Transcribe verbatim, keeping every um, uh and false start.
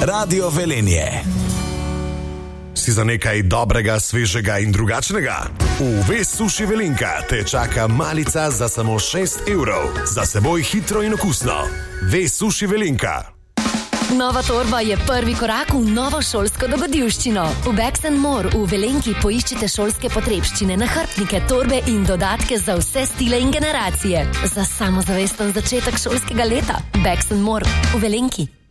Radio Velenje. Si za nekaj dobrega, svežega in drugačnega? V Ves Suši Velenka te čaka malica za samo šest evrov. Za seboj hitro in okusno. Ves Suši Velenka. Nova torba je prvi korak v novo šolsko dogodivščino. V Bags and More v Velenki poiščite šolske potrebščine, nahrbtnike, torbe in dodatke za vse stile in generacije. Za samozavesten začetek šolskega leta. Bags and More v Velenki.